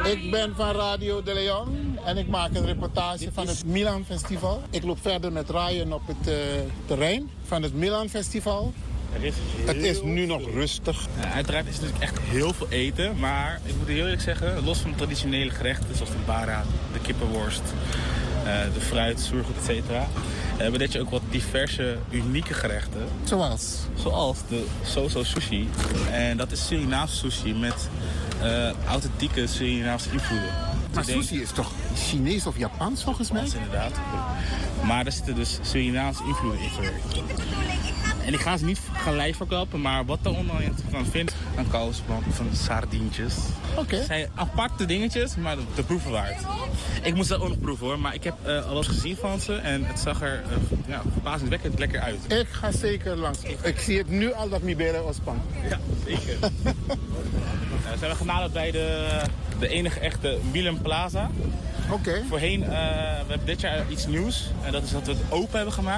Ik ben van Radio de Leon en ik maak een reportage van het Milan Festival. Ik loop verder met Ryan op het terrein van het Milan Festival. Het is nu nog rustig. Uiteraard is er natuurlijk echt heel veel eten. Maar ik moet heel eerlijk zeggen, los van de traditionele gerechten zoals de bara, de kippenworst, de fruit, soergoed, etc. hebben dit ook wat diverse, unieke gerechten. Zoals de Soso Sushi. En dat is Surinaamse sushi met authentieke Surinaamse invloeden. Maar sushi is toch Chinees of Japans volgens mij? Dat is inderdaad. Maar daar zitten dus Surinaamse invloeden in verwerkt. En ik ga ze niet gelijk verklappen, maar wat daaronder van vindt, een kousband van sardientjes. Oké. Het zijn aparte dingetjes, maar de proeven waard. Ik moest dat ook nog proeven hoor, maar ik heb al eens gezien van ze en het zag er verbazingwekkend lekker uit. Ik ga zeker langs. Ik zie het nu al dat mi bere ospan. Ja, zeker. We zijn genaderd bij de enige echte Milan Plaza. Oké. Voorheen, we hebben dit jaar iets nieuws. En dat is dat we het open hebben gemaakt.